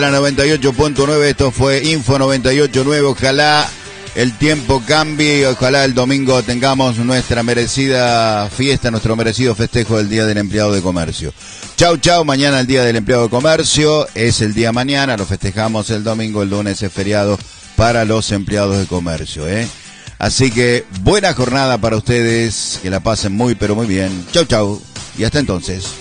La 98.9, esto fue Info 98.9, ojalá el tiempo cambie y ojalá el domingo tengamos nuestra merecida fiesta, nuestro merecido festejo del Día del Empleado de Comercio. Chau, chau, mañana el Día del Empleado de Comercio, es el día mañana, lo festejamos el domingo, el lunes es feriado para los empleados de comercio, Así que buena jornada para ustedes, que la pasen muy pero muy bien. Chau, chau, y hasta entonces.